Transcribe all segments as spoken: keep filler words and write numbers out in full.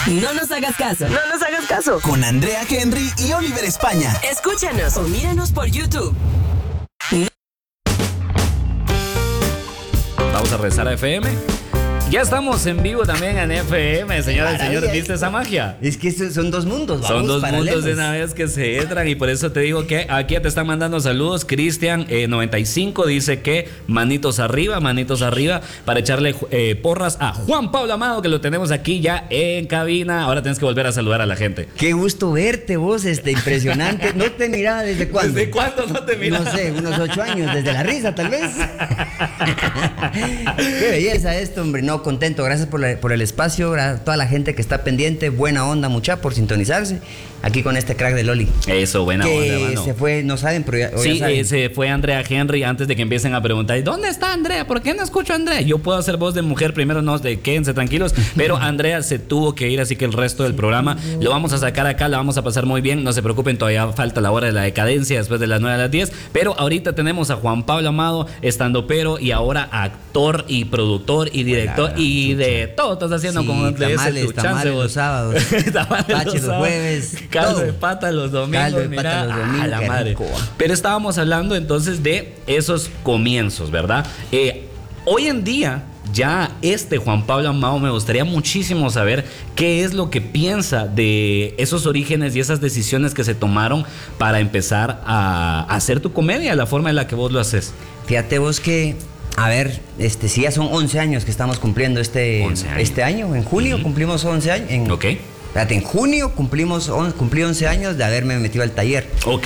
No nos hagas caso. No nos hagas caso. Con Andrea Henry y Oliver España. Escúchanos o míranos por YouTube. Vamos a rezar a F M. Ya estamos en vivo también en F M, señoras y señores. ¿Viste esa magia? Es que son dos mundos, vamos, Son dos paralelos. mundos de una vez que se entran, y por eso te digo que aquí te están mandando saludos. Cristian eh, noventa y cinco dice que manitos arriba, manitos arriba para echarle eh, porras a Juan Pablo Amado, que lo tenemos aquí ya en cabina. Ahora tienes que volver a saludar a la gente. Qué gusto verte vos, este impresionante. No te miraba desde cuándo. ¿Desde cuándo no te miraba? No sé, unos ocho años, desde la risa tal vez. Qué belleza esto, hombre. No, contento, gracias por, la, por el espacio, a toda la gente que está pendiente, buena onda, mucha, por sintonizarse aquí con este crack de Loli. Eso, buena que onda, mano. Se fue, no saben, pero ya, sí, ya saben. Eh, se fue Andrea Henry. Antes de que empiecen a preguntar, ¿dónde está Andrea? ¿Por qué no escucho a Andrea? Yo puedo hacer voz de mujer primero, no, de quédense tranquilos, pero Andrea se tuvo que ir, así que el resto del programa lo vamos a sacar acá, la vamos a pasar muy bien, no se preocupen, todavía falta la hora de la decadencia después de las nueve a las diez, pero ahorita tenemos a Juan Pablo Amado, estandopero y ahora actor y productor y director. Bueno, y chucha. De todo estás haciendo, sí, como de tamales, ese tamales los sábados, tamales los, los jueves, caldo todo. de pata los domingos, caldo de mira, pata los domingos, a la madre. Rico. Pero estábamos hablando entonces de esos comienzos, ¿verdad? Eh, hoy en día ya este Juan Pablo Amado, me gustaría muchísimo saber qué es lo que piensa de esos orígenes y esas decisiones que se tomaron para empezar a hacer tu comedia, la forma en la que vos lo haces. Fíjate vos que, a ver, este, sí, ya son once años que estamos cumpliendo este, este año. En junio uh-huh. cumplimos once años. En, ok. Espérate, en junio cumplimos on, cumplí once años de haberme metido al taller. Ok.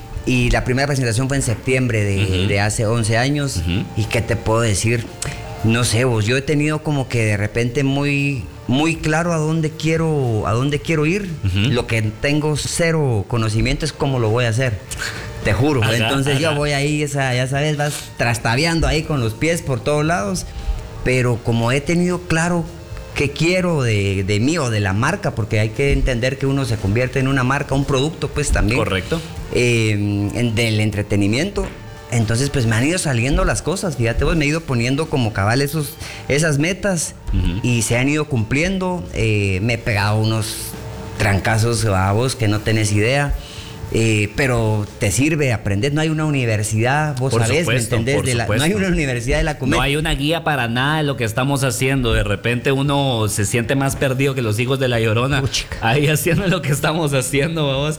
Y la primera presentación fue en septiembre de, uh-huh. de hace once años. Uh-huh. ¿Y qué te puedo decir? No sé, vos, yo he tenido como que de repente muy, muy claro a dónde quiero, a dónde quiero ir. Uh-huh. Lo que tengo cero conocimiento es cómo lo voy a hacer. Te juro. Ajá, entonces ajá. yo voy ahí, esa, ya sabes, vas trastabeando ahí con los pies por todos lados. Pero como he tenido claro qué quiero de, de mí o de la marca, porque hay que entender que uno se convierte en una marca, un producto, pues también. Correcto. Eh, en, del entretenimiento. Entonces, pues me han ido saliendo las cosas, fíjate vos, me he ido poniendo como cabal esos, esas metas uh-huh. y se han ido cumpliendo. Eh, me he pegado unos trancazos a vos que no tenés idea. Eh, pero te sirve aprender, no hay una universidad, vos por sabés, supuesto, ¿me entendés? De la, no hay una universidad de la comedia. No hay una guía para nada de lo que estamos haciendo. De repente uno se siente más perdido que los hijos de la Llorona. Puchica. Ahí haciendo lo que estamos haciendo, vos.